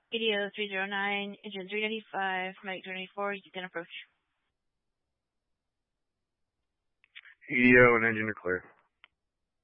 ADO 309, engine 395, Mike 24, you can approach. EDO and engine are clear.